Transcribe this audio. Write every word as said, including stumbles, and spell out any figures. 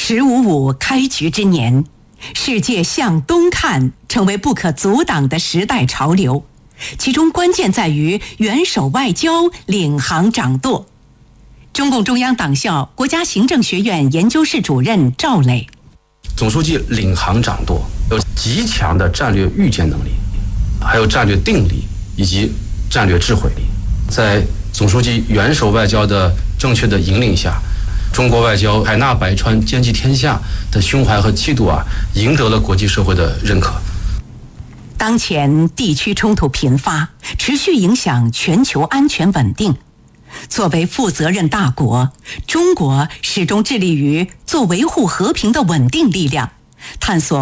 十五五开局之年，世界向东看成为不可阻挡的时代潮流，其中关键在于元首外交领航掌舵。中共中央党校国家行政学院研究室主任赵磊， 总书记领航掌舵，有极强的战略预见能力，还有战略定力以及战略智慧力。在总书记元首外交的正确的引领下，中国外交海纳百川、兼济天下的胸怀和气度啊，赢得了国际社会的认可。 当前地区冲突频发，持续影响全球安全稳定。作为负责任大国，中国始终致力于做维护和平的稳定力量，探索